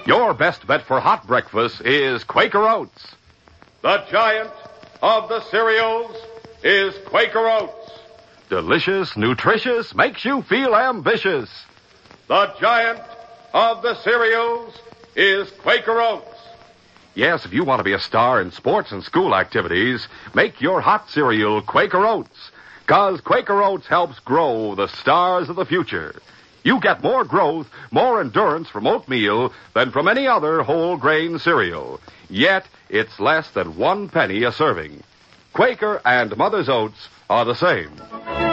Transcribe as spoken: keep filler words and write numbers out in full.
Your best bet for hot breakfast is Quaker Oats. The giant of the cereals is Quaker Oats. Delicious, nutritious, makes you feel ambitious. The giant of the cereals is Quaker Oats. Yes, if you want to be a star in sports and school activities, make your hot cereal Quaker Oats. 'Cause Quaker Oats helps grow the stars of the future. You get more growth, more endurance from oatmeal than from any other whole grain cereal. Yet, it's less than one penny a serving. Quaker and Mother's Oats are the same.